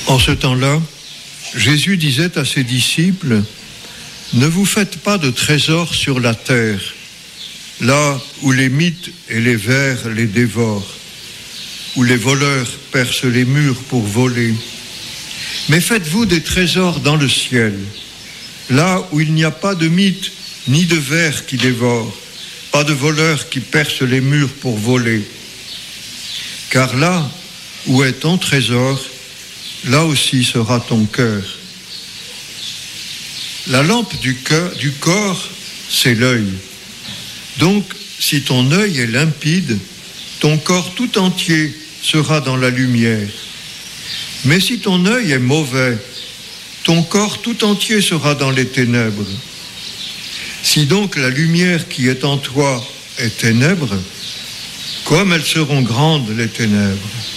En ce temps-là, Jésus disait à ses disciples, « Ne vous faites pas de trésors sur la terre, là où les mythes et les vers les dévorent, où les voleurs percent les murs pour voler. Mais faites-vous des trésors dans le ciel, là où il n'y a pas de mythes ni de vers qui dévorent, pas de voleurs qui percent les murs pour voler. Car là où est ton trésor, là aussi sera ton cœur. La lampe du corps, c'est l'œil. Donc, si ton œil est limpide, ton corps tout entier sera dans la lumière. Mais si ton œil est mauvais, ton corps tout entier sera dans les ténèbres. Si donc la lumière qui est en toi est ténèbres, comme elles seront grandes les ténèbres.